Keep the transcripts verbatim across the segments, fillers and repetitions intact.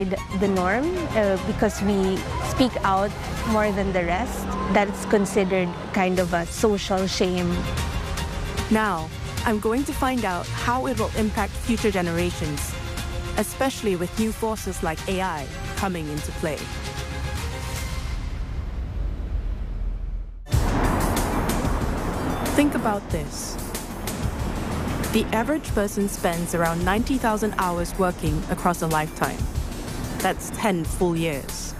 the norm uh, because we speak out more than the rest. That's considered kind of a social shame. Now, I'm going to find out how it will impact future generations, especially with new forces like A I coming into play. Think about this. The average person spends around ninety thousand hours working across a lifetime. That's ten full years.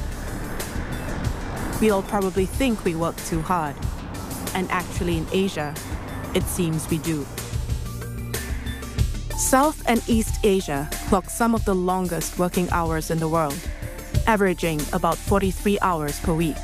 We all probably think we work too hard, and actually in Asia, it seems we do. South and East Asia clock some of the longest working hours in the world, averaging about forty-three hours per week.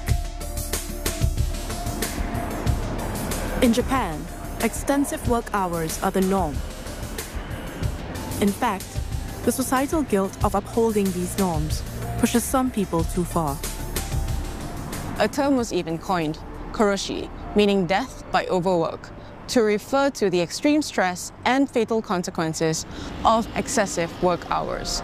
In Japan, extensive work hours are the norm. In fact, the societal guilt of upholding these norms pushes some people too far. A term was even coined, koroshi, meaning death by overwork, to refer to the extreme stress and fatal consequences of excessive work hours.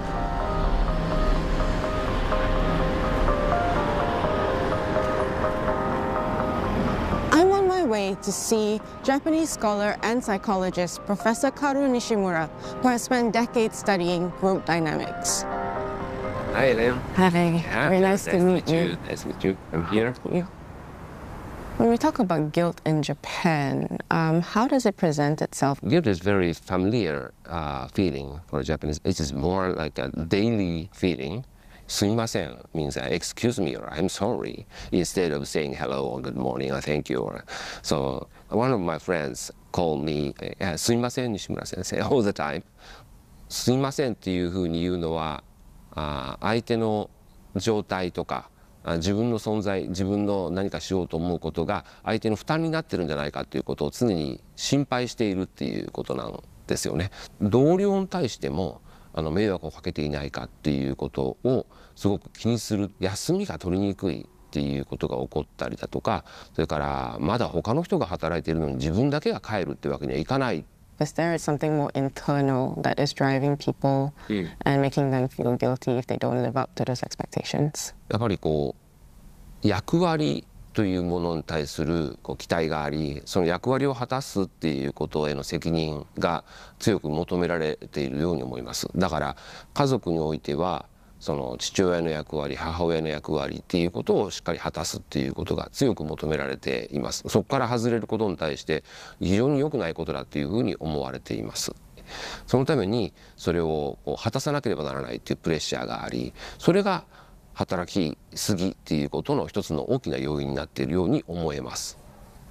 I'm on my way to see Japanese scholar and psychologist Professor Kaoru Nishimura, who has spent decades studying group dynamics. Hi, Ellen. Hi, Yeah, very nice, nice to meet you. you. Nice to meet you. I'm here. you. When we talk about guilt in Japan, um, how does it present itself? Guilt is very familiar uh, feeling for Japanese. It is more like a daily feeling. Sumimasen means uh, excuse me or I'm sorry, instead of saying hello or good morning or thank you. Or, so one of my friends called me, uh, Sumimasen Nishimura sensei all the time. Sumimasen っていうふうに言うのは、あ相手の状態とか、自分の存在、自分の何かしようと思うことが相手の負担になってるんじゃないかということを常に心配しているっていうことなんですよね。同僚に対してもあの迷惑をかけていないかっていうことをすごく気にする。休みが取りにくいっていうことが起こったりだとか、それからまだ他の人が働いているのに自分だけが帰るってわけにはいかない。 Is there something more internal that is driving people and making them feel guilty if they don't live up to those expectations? やっぱりこう役割というものに対するこう期待があり、その役割を果たすっていうことへの責任が強く求められているように思います。だから家族においてはその父親の役割、母親の役割っていうことをしっかり果たすっていうことが強く求められています。そこから外れることに対して非常に良くないことだっていうふうに思われています。そのためにそれを果たさなければならないっていうプレッシャーがあり、それが働きすぎっていうことの一つの大きな要因になっているように思えます。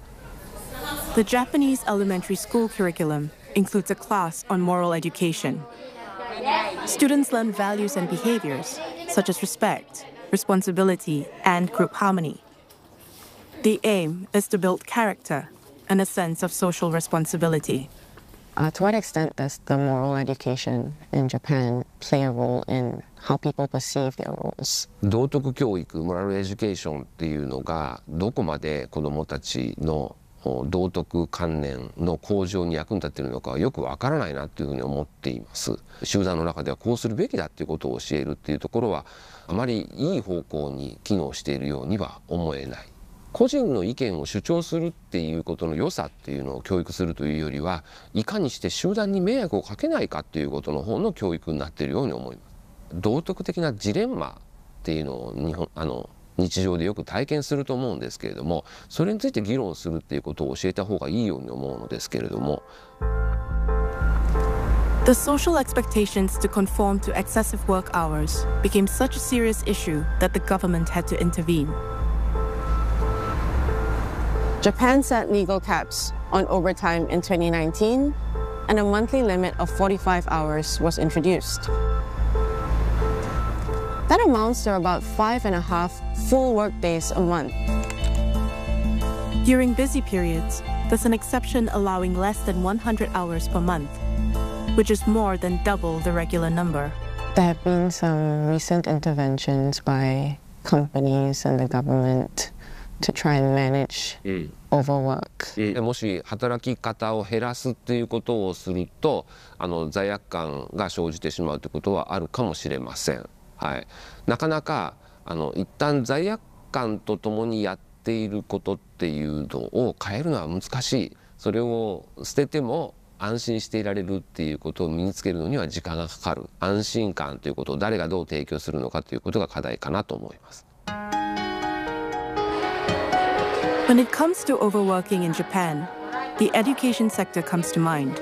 The Japanese elementary school curriculum includes a class on moral education. Students learn values and behaviors, such as respect, responsibility, and group harmony. The aim is to build character and a sense of social responsibility. Uh, to what extent does the moral education in Japan play a role in how people perceive their roles? 道徳教育、モラルエデュケーションっていうのがどこまで子どもたちの道徳観念の向上に役に立っているのかはよくわからないなというふうに思っています。集団の中ではこうするべきだっていうことを教えるっていうところはあまりいい方向に機能しているようには思えない。個人の意見を主張するっていうことの良さっていうのを教育するというよりは、いかにして集団に迷惑をかけないかっていうことの方の教育になっているように思います。道徳的なジレンマっていうのを日本あの日常でよく体験すると思うんですけれども、それについて議論するっていうことを教えた方がいいように思うのですけれども。 The social expectations to conform to excessive work hours became such a serious issue that the government had to intervene. Japan set legal caps on overtime in twenty nineteen, and a monthly limit of forty-five hours was introduced. That amounts to about five and a half full work days a month. During busy periods, there's an exception allowing less than one hundred hours per month, which is more than double the regular number. There have been some recent interventions by companies and the government to try and manage overwork. もし働き方を減らすっていうことをすると、あの罪悪感が生じてしまうということはあるかもしれません。 はい、なかなかあの一旦罪悪感とともにやっていることっていうのを変えるのは難しい。それを捨てても安心していられるっていうことを身につけるのには時間がかかる。安心感ということを誰がどう提供するのかということが課題かなと思います。 When it comes to overworking in Japan, the education sector comes to mind.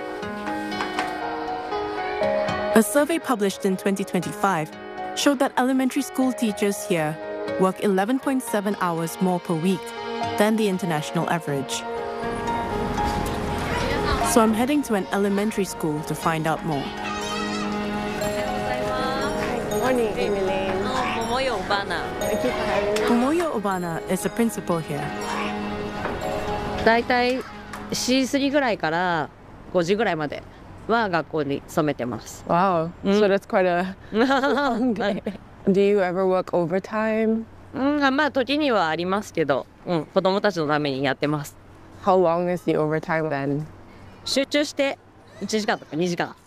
A survey published in twenty twenty-five showed that elementary school teachers here work eleven point seven hours more per week than the international average. So I'm heading to an elementary school to find out more. Good morning, Emily. Momoyo Obana. Thank you for having me. Umoyo Obana is the principal here. だいたい シースリー ぐらいからごじぐらいまでは学校に勤めてます。 Wow, so that's quite a long day. Do you ever work overtime? うん、まあ時にはありますけど、うん、子供たちのためにやってます。 How long is the overtime then? 集中していちじかんとかにじかん。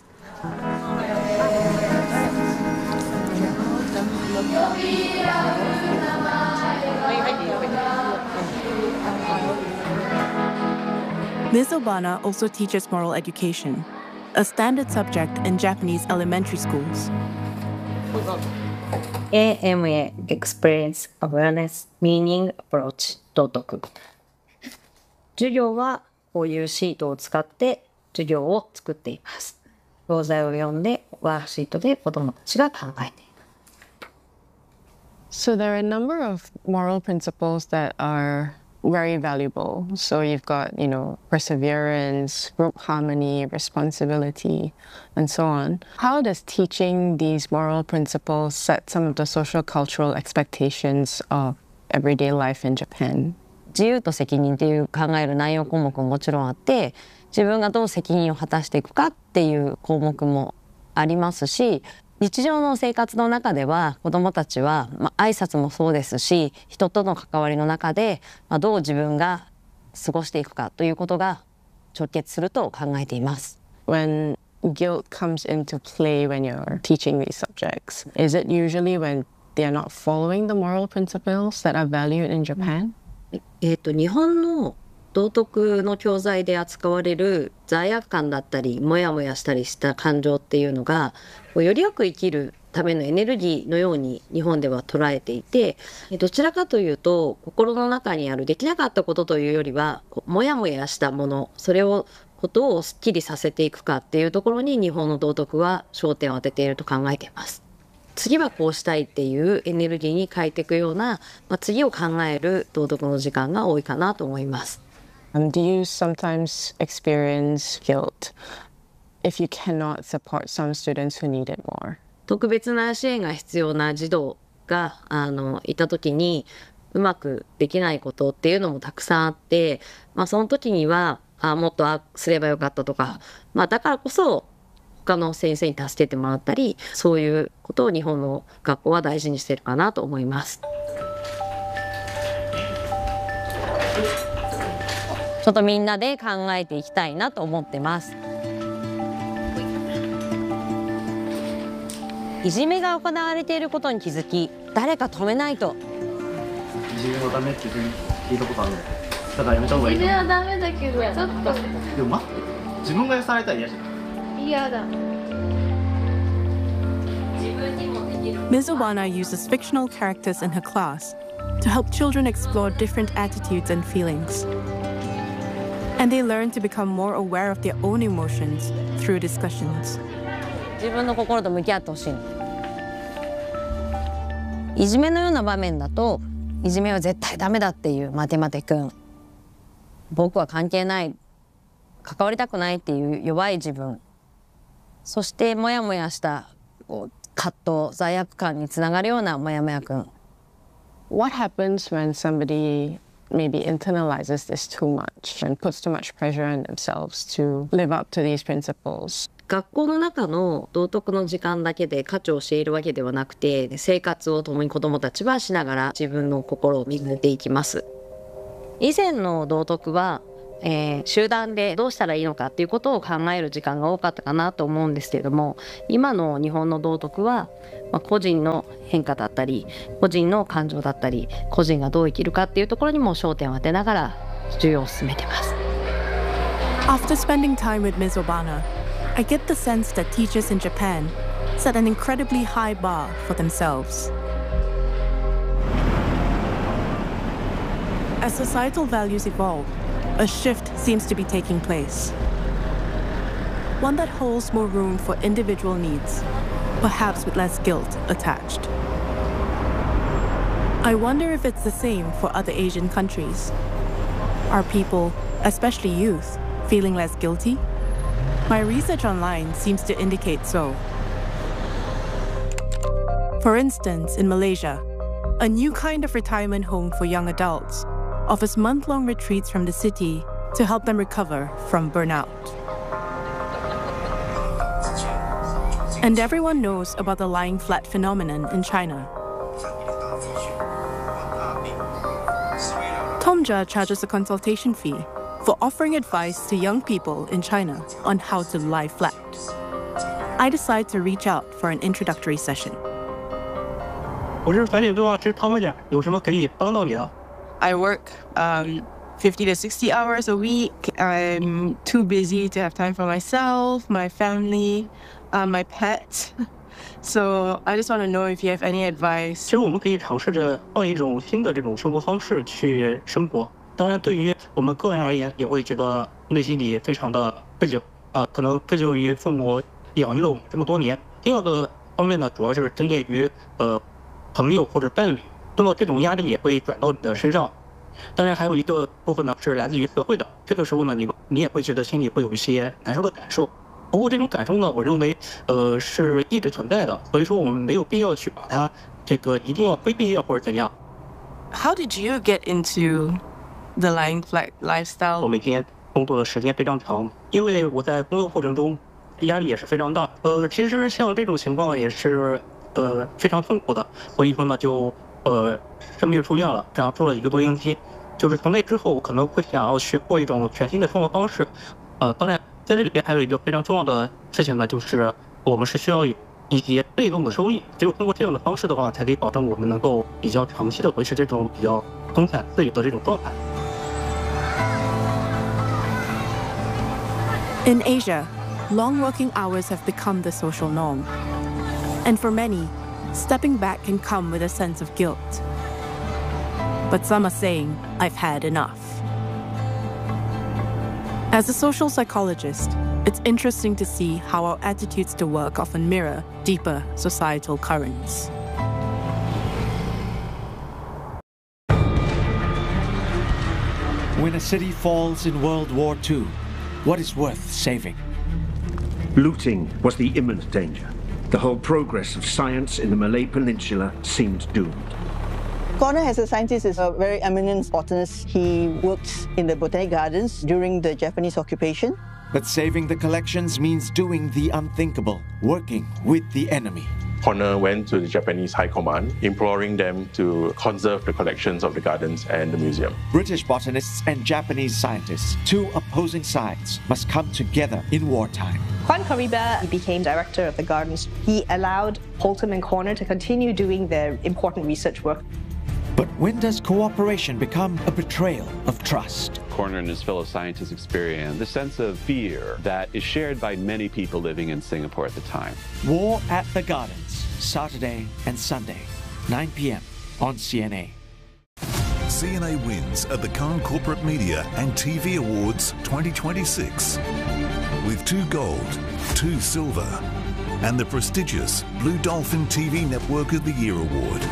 Miz Obana also teaches moral education, a standard subject in Japanese elementary schools. エーエムエー Experience Awareness Meaning Approach 道徳。授業はこういうシートを使って授業を作っています。教材を読んでワークシートで子どもたちが考えています。 So there are a number of moral principles that are very valuable. So you've got, you know, perseverance, group harmony, responsibility, and so on. How does teaching these moral principles set some of the social cultural expectations of everyday life in Japan? 自由と責任っていう考える内容項目ももちろんあって、自分がどう責任を果たしていくかっていう項目もありますし、日常の生活の中では子どもたちは、まあ、挨拶もそうですし、人との関わりの中で、まあ、どう自分が過ごしていくかということが直結すると考えています。 When guilt comes into play when you're teaching these subjects, is it usually when they are not following the moral principles that are valued in Japan? えっと、日本の道徳の教材で扱われる罪悪感だったりモヤモヤしたりした感情っていうのがよりよく生きるためのエネルギーのように日本では捉えていて、どちらかというと心の中にあるできなかったことというよりはモヤモヤしたもの、それをことをすっきりさせていくかっていうところに日本の道徳は焦点を当てていると考えています。次はこうしたいっていうエネルギーに変えていくような、まあ、次を考える道徳の時間が多いかなと思います。 Um, do you sometimes experience guilt if you cannot support some students who need it more? 特別な支援が必要な児童があのいた時にうまくできないことっていうのもたくさんあって、まあ、その時にはあもっとあすればよかったとか、まあ、だからこそ他の先生に助けてもらったり、そういうことを日本の学校は大事にしてるかなと思います。ちょっとみんなで考えていきたいなと思ってます。いじめが行われていることに気づき、誰か止めないと。 いじめはダメって聞いたことあるの。だからやめた方がいい。いじめはダメだけど、ちょっと。でも待って、自分がやされたら嫌じゃん。嫌だ。 Miz Obana uses fictional characters in her class to help children explore different attitudes and feelings. And they learn to become more aware of their own emotions through discussions. 自分の心と向き合ってほしいの。いじめのような場面だと、いじめは絶対ダメだっていうマテマテ君。僕は関係ない、関わりたくないっていう弱い自分。そしてモヤモヤしたこう葛藤、罪悪感につながるようなモヤモヤ君。 What happens when somebody maybe internalizes this too much and puts too much pressure on themselves to live up to these principles? 学校の中の道徳の時間だけで価値を教えるわけではなくて、生活を共に子どもたちはしながら自分の心を磨いていきます。以前の道徳はえー、集団でどうしたらいいのかっていうことを考える時間が多かったかなと思うんですけれども、今の日本の道徳は、まあ、個人の変化だったり個人の感情だったり個人がどう生きるかっていうところにも焦点を当てながら授業を進めています。 After spending time with Miz Obana, I get the sense that teachers in Japan set an incredibly high bar for themselves. As societal values evolve, a shift seems to be taking place. One that holds more room for individual needs, perhaps with less guilt attached. I wonder if it's the same for other Asian countries. Are people, especially youth, feeling less guilty? My research online seems to indicate so. For instance, in Malaysia, a new kind of retirement home for young adults offers month-long retreats from the city to help them recover from burnout. And everyone knows about the lying flat phenomenon in China. Tomja charges a consultation fee for offering advice to young people in China on how to lie flat. I decide to reach out for an introductory session. 我是樊姐对话师汤姐，有什么可以帮到你的？ I work um, fifty to sixty hours a week. I'm too busy to have time for myself, my family, uh, my pet. So I just want to know if you have any advice. 其实我们可以尝试着换一种新的这种生活方式去生活。当然，对于我们个人而言，也会觉得内心里非常的愧疚啊，可能愧疚于父母养育了我们这么多年。第二个方面呢，主要就是针对于呃朋友或者伴侣。 那么这种压力也会转到你的身上，当然还有一个部分呢是来自于社会的。这个时候呢，你你也会觉得心里会有一些难受的感受。不过这种感受呢，我认为呃是一直存在的，所以说我们没有必要去把它这个一定要规避或者怎样。 How did you get into the lying flat lifestyle? 我每天工作的时间非常长，因为我在工作过程中压力也是非常大。呃，其实像这种情况也是呃非常痛苦的，所以说呢就。 呃，生病出院了，这样住了一个多星期。就是从那之后，我可能会想要去过一种全新的生活方式。呃，当然，在这里边还有一个非常重要的事情呢，就是我们是需要有一些被动的收益。只有通过这样的方式的话，才可以保证我们能够比较长期的维持这种比较松散自由的这种状态。 In Asia, long working hours have become the social norm, and for many. Stepping back can come with a sense of guilt. But some are saying, I've had enough. As a social psychologist, it's interesting to see how our attitudes to work often mirror deeper societal currents. When a city falls in World War Two, what is worth saving? Looting was the imminent danger. The whole progress of science in the Malay Peninsula seemed doomed. Connor, as a scientist, is a very eminent botanist. He worked in the botanic gardens during the Japanese occupation. But saving the collections means doing the unthinkable, working with the enemy. Connor went to the Japanese High Command, imploring them to conserve the collections of the gardens and the museum. British botanists and Japanese scientists, two opposing sides, must come together in wartime. Juan Cariba became director of the gardens. He allowed Holtham and Connor to continue doing their important research work. But when does cooperation become a betrayal of trust? Connor and his fellow scientists experienced the sense of fear that is shared by many people living in Singapore at the time. War at the Gardens, Saturday and Sunday, nine p m on C N A. C N A wins at the Cannes Corporate Media and T V Awards twenty twenty-six with two gold, two silver, and the prestigious Blue Dolphin T V Network of the Year Award.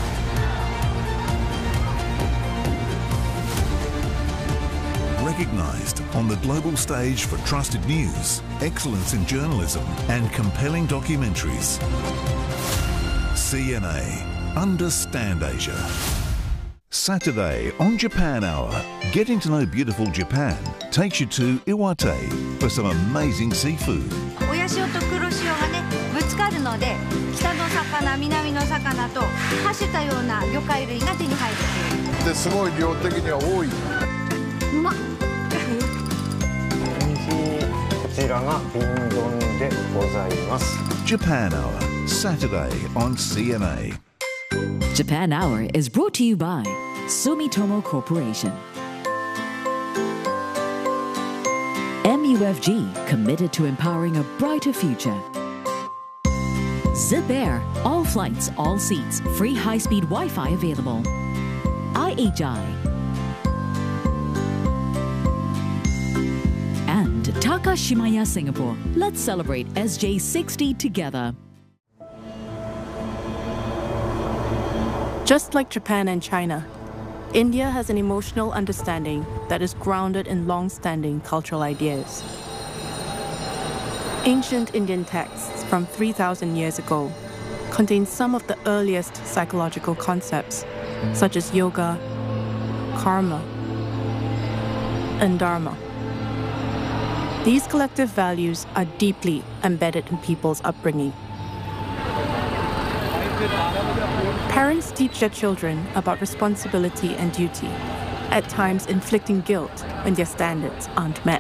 Recognised on the global stage for trusted news, excellence in journalism and compelling documentaries. C N A. Understand Asia. Saturday on Japan Hour, getting to know beautiful Japan takes you to Iwate for some amazing seafood. 親潮と黒潮がねぶつかるので北の魚南の魚とはしたような魚介類が手に入るという。ですごい量的には多い。うまっ。 ちらが瓶ドンでございます。 Japan Hour, Saturday on C N A. Japan Hour is brought to you by Sumitomo Corporation. M U F G, committed to empowering a brighter future. Zip Air, all flights, all seats, free high-speed Wi-Fi available. I H I. And Takashimaya Singapore. Let's celebrate S J sixty together. Just like Japan and China, India has an emotional understanding that is grounded in long-standing cultural ideas. Ancient Indian texts from three thousand years ago contain some of the earliest psychological concepts, such as yoga, karma, and dharma. These collective values are deeply embedded in people's upbringing. Parents teach their children about responsibility and duty, at times inflicting guilt when their standards aren't met.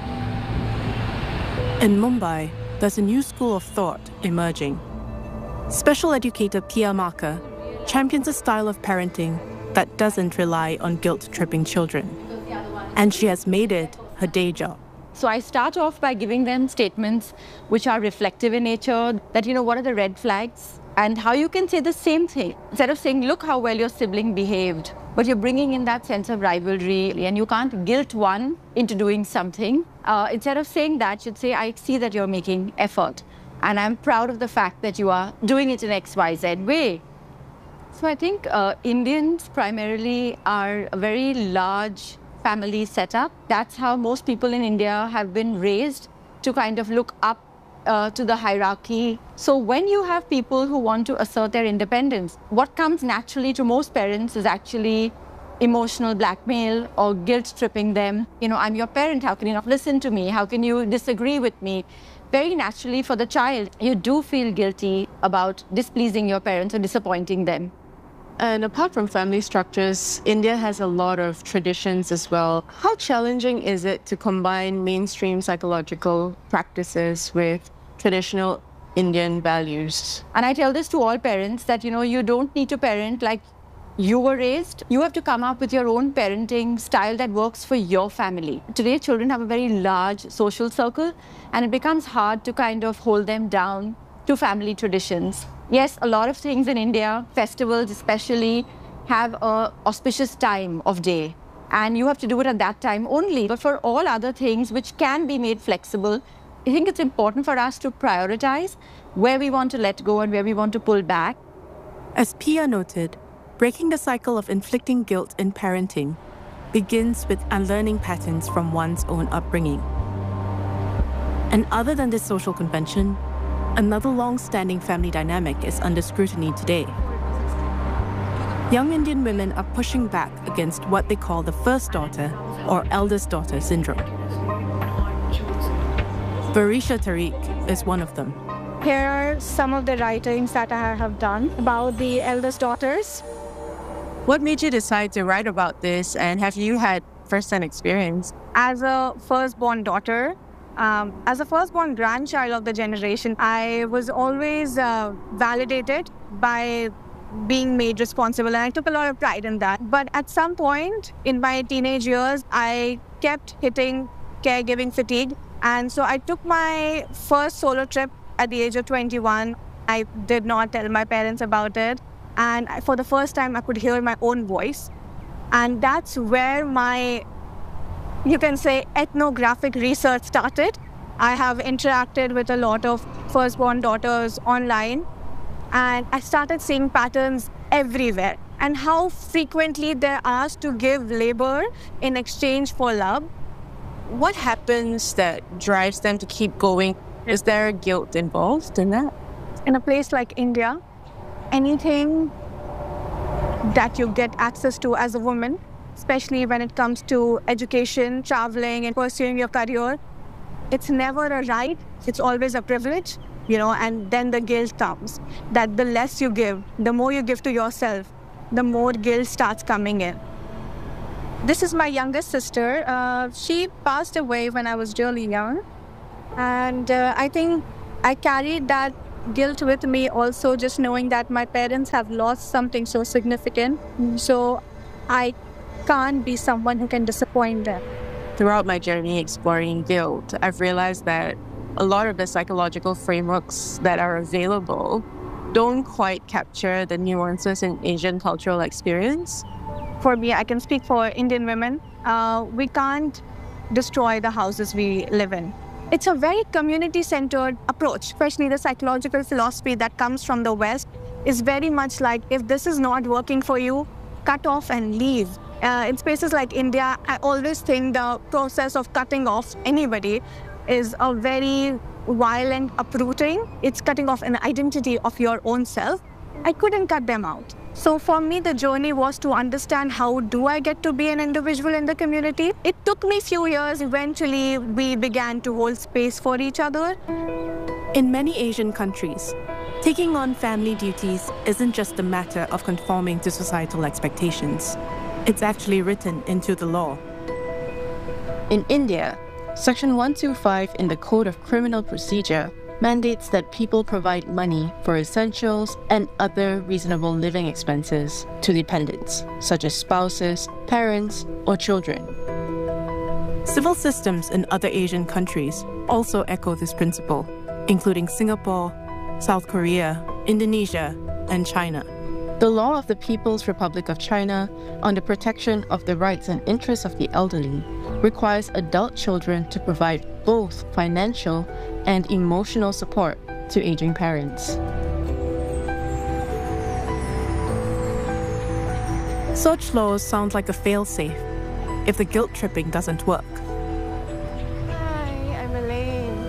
In Mumbai, there's a new school of thought emerging. Special educator Pia Marker champions a style of parenting that doesn't rely on guilt-tripping children. And she has made it her day job. So I start off by giving them statements which are reflective in nature, that, you know, what are the red flags? And how you can say the same thing. Instead of saying, look how well your sibling behaved, but you're bringing in that sense of rivalry, and you can't guilt one into doing something. Uh, instead of saying that, you'd say, I see that you're making effort, and I'm proud of the fact that you are doing it in X Y Z way. So I think uh, Indians primarily are a very large family setup. That's how most people in India have been raised, to kind of look up Uh, to the hierarchy. So when you have people who want to assert their independence, what comes naturally to most parents is actually emotional blackmail or guilt-tripping them. You know, I'm your parent, how can you not listen to me? How can you disagree with me? Very naturally for the child, you do feel guilty about displeasing your parents or disappointing them. And apart from family structures, India has a lot of traditions as well. How challenging is it to combine mainstream psychological practices with traditional Indian values? And I tell this to all parents that, you know, you don't need to parent like you were raised. You have to come up with your own parenting style that works for your family. Today, children have a very large social circle, and it becomes hard to kind of hold them down to family traditions. Yes, a lot of things in India, festivals especially, have an auspicious time of day, and you have to do it at that time only. But for all other things which can be made flexible, I think it's important for us to prioritize where we want to let go and where we want to pull back. As Pia noted, breaking the cycle of inflicting guilt in parenting begins with unlearning patterns from one's own upbringing. And other than this social convention, another long-standing family dynamic is under scrutiny today. Young Indian women are pushing back against what they call the first daughter or eldest daughter syndrome. Varisha Tariq is one of them. Here are some of the writings that I have done about the eldest daughters. What made you decide to write about this, and have you had first-hand experience? As a firstborn daughter, Um, as a firstborn grandchild of the generation, I was always uh, validated by being made responsible, and I took a lot of pride in that. But at some point in my teenage years, I kept hitting caregiving fatigue, and so I took my first solo trip at the age of twenty-one. I did not tell my parents about it, and for the first time, I could hear my own voice, and that's where my, you can say, ethnographic research started. I have interacted with a lot of firstborn daughters online, and I started seeing patterns everywhere, and how frequently they're asked to give labor in exchange for love. What happens that drives them to keep going? Is there guilt involved in that? In a place like India, anything that you get access to as a woman, especially when it comes to education, traveling, and pursuing your career, it's never a right, it's always a privilege, you know, and then the guilt comes. That the less you give, the more you give to yourself, the more guilt starts coming in. This is my youngest sister. Uh, she passed away when I was really young. And uh, I think I carried that guilt with me also, just knowing that my parents have lost something so significant. So I can't be someone who can disappoint them. Throughout my journey exploring guilt, I've realized that a lot of the psychological frameworks that are available don't quite capture the nuances in Asian cultural experience. For me, I can speak for Indian women. Uh, we can't destroy the houses we live in. It's a very community-centered approach, especially the psychological philosophy that comes from the West is very much like, if this is not working for you, cut off and leave. Uh, in spaces like India, I always think the process of cutting off anybody is a very violent uprooting. It's cutting off an identity of your own self. I couldn't cut them out. So for me, the journey was to understand how do I get to be an individual in the community. It took me a few years. Eventually, we began to hold space for each other. In many Asian countries, taking on family duties isn't just a matter of conforming to societal expectations. It's actually written into the law. In India, Section one twenty-five in the Code of Criminal Procedure mandates that people provide money for essentials and other reasonable living expenses to dependents, such as spouses, parents, or children. Civil systems in other Asian countries also echo this principle, including Singapore, South Korea, Indonesia, and China. The law of the People's Republic of China on the protection of the rights and interests of the elderly requires adult children to provide both financial and emotional support to aging parents. Such laws sound like a fail-safe if the guilt tripping doesn't work. Hi, I'm Elaine.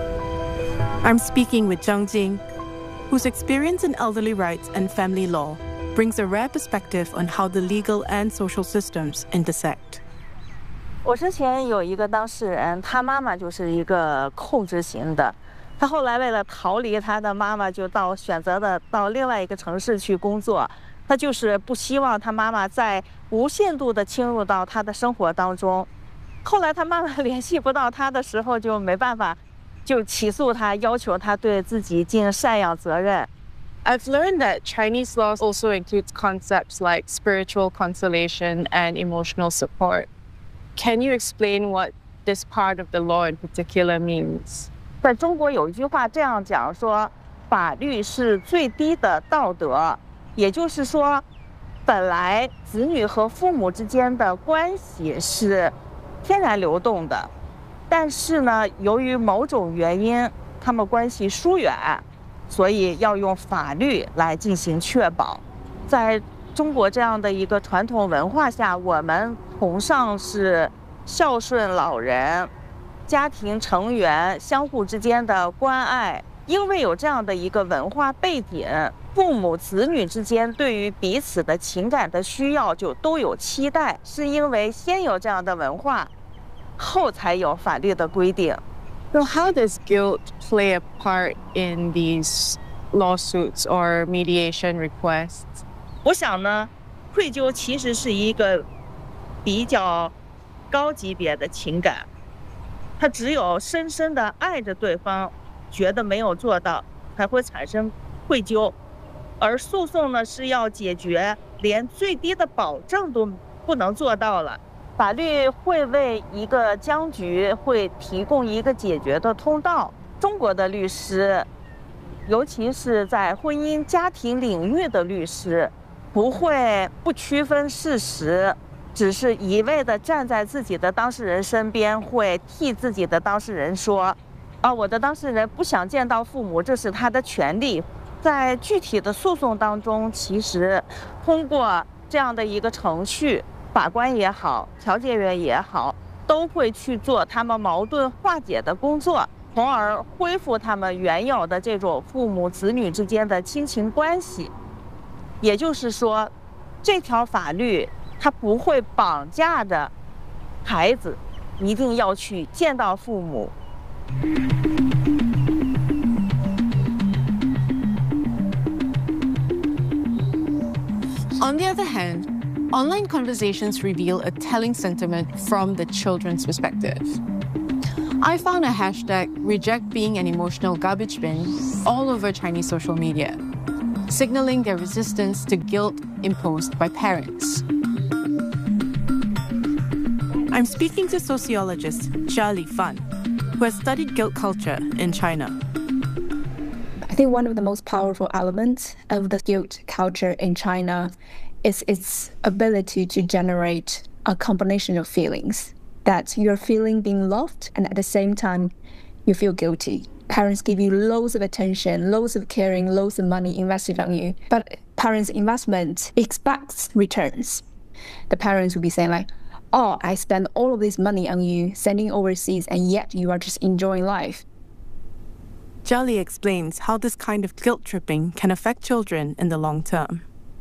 I'm speaking with Zhang Jing, whose experience in elderly rights and family law brings a rare perspective on how the legal and social systems intersect. 我之前有一个当事人，他妈妈就是一个控制型的，他后来为了逃离他的妈妈，就到选择的到另外一个城市去工作。他就是不希望他妈妈再无限度的侵入到他的生活当中。后来他妈妈联系不到他的时候，就没办法，就起诉他，要求他对自己尽赡养责任。 I've learned that Chinese laws also includes concepts like spiritual consolation and emotional support. Can you explain what this part of the law in particular means? 在中国有一句话这样讲说，法律是最低的道德，也就是说，本来子女和父母之间的关系是天然流动的，但是呢，由于某种原因，他们关系疏远。 所以要用法律来进行确保。在中国这样的一个传统文化下，我们崇尚是孝顺老人、家庭成员相互之间的关爱。因为有这样的一个文化背景，父母子女之间对于彼此的情感的需要就都有期待，是因为先有这样的文化，后才有法律的规定。 So how does guilt play a part in these lawsuits or mediation requests? 我想呢，愧疚其实是一个比较高级别的情感，它只有深深的爱着对方，觉得没有做到，才会产生愧疚。而诉讼呢，是要解决连最低的保障都不能做到了。 法律会为一个僵局会提供一个解决的通道。中国的律师，尤其是在婚姻家庭领域的律师，不会不区分事实，只是一味的站在自己的当事人身边，会替自己的当事人说：“啊，我的当事人不想见到父母，这是他的权利。”在具体的诉讼当中，其实通过这样的一个程序。 法官也好，调解员也好，都会去做他们矛盾化解的工作，从而恢复他们原有的这种父母子女之间的亲情关系。也就是说，这条法律它不会绑架着孩子一定要去见到父母。 On the other hand, online conversations reveal a telling sentiment from the children's perspective. I found a hashtag reject being an emotional garbage bin all over Chinese social media, signaling their resistance to guilt imposed by parents. I'm speaking to sociologist Jia Fan, who has studied guilt culture in China. I think one of the most powerful elements of the guilt culture in China is its ability to generate a combination of feelings. That you're feeling being loved, and at the same time, you feel guilty. Parents give you loads of attention, loads of caring, loads of money invested on you. But parents' investment expects returns. The parents will be saying like, oh, I spent all of this money on you, sending overseas, and yet you are just enjoying life. Jia explains how this kind of guilt tripping can affect children in the long term.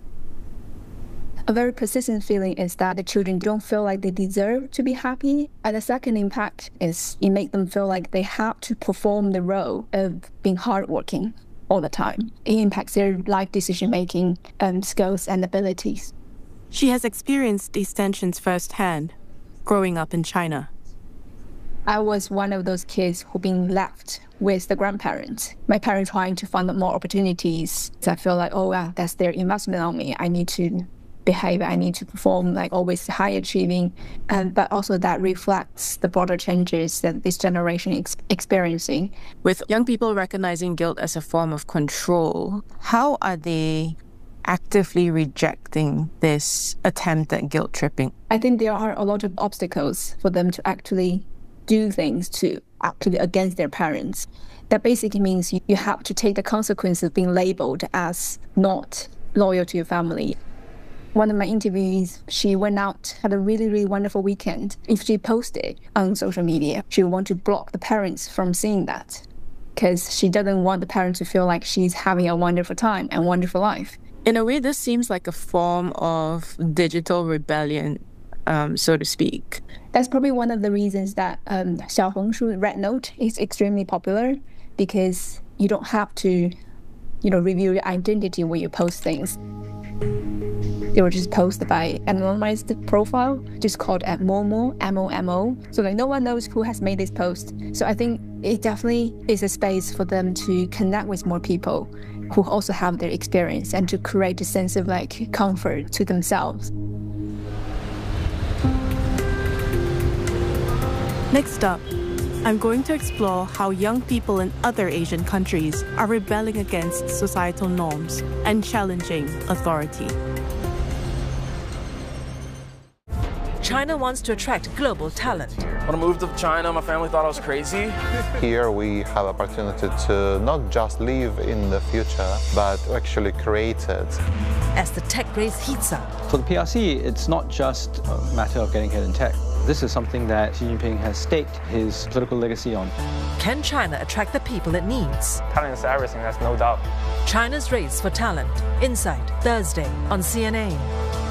A very persistent feeling is that the children don't feel like they deserve to be happy. And the second impact is it makes them feel like they have to perform the role of being hardworking all the time. It impacts their life decision-making um, skills and abilities. She has experienced these tensions firsthand, growing up in China. I was one of those kids who been left with the grandparents. My parents trying to find more opportunities. So I feel like, oh, yeah, that's their investment on me. I need to behave, I need to perform, like always high achieving. Um, but also that reflects the broader changes that this generation is experiencing. With young people recognizing guilt as a form of control, how are they actively rejecting this attempt at guilt tripping? I think there are a lot of obstacles for them to actually do things to actually against their parents. That basically means you, you have to take the consequences of being labeled as not loyal to your family. One of my interviewees, she went out, had a really, really wonderful weekend. If she posted on social media, she would want to block the parents from seeing that because she doesn't want the parents to feel like she's having a wonderful time and wonderful life. In a way, this seems like a form of digital rebellion, um, so to speak. That's probably one of the reasons that um, Xiaohongshu Red Note is extremely popular, because you don't have to, you know, reveal your identity when you post things. They were just posted by anonymized profile, just called at Momo, M O M O. So like no one knows who has made this post. So I think it definitely is a space for them to connect with more people who also have their experience and to create a sense of like comfort to themselves. Next up, I'm going to explore how young people in other Asian countries are rebelling against societal norms and challenging authority. China wants to attract global talent. When I moved to China, my family thought I was crazy. Here we have opportunity to not just live in the future, but to actually create it. As the tech race heats up. For the P R C, it's not just a matter of getting ahead in tech. This is something that Xi Jinping has staked his political legacy on. Can China attract the people it needs? Talent is everything, that's no doubt. China's race for talent. Inside, Thursday on C N A.